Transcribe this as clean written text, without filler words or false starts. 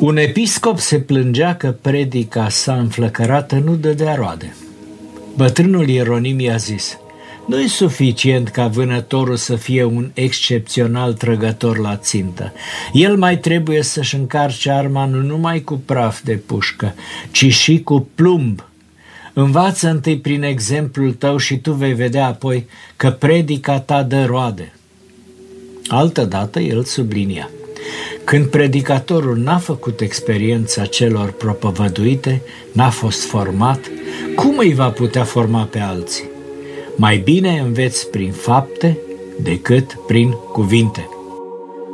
Un episcop se plângea că predica sa înflăcărată nu dădea roade. Bătrânul Ieronim i-a zis: nu-i suficient ca vânătorul să fie un excepțional trăgător la țintă. El mai trebuie să-și încarce arma nu numai cu praf de pușcă, ci și cu plumb. Învață întâi prin exemplul tău și tu vei vedea apoi că predica ta dă roade. Altădată el sublinia: când predicatorul n-a făcut experiența celor propovăduite, n-a fost format, cum îi va putea forma pe alții? Mai bine înveți prin fapte decât prin cuvinte.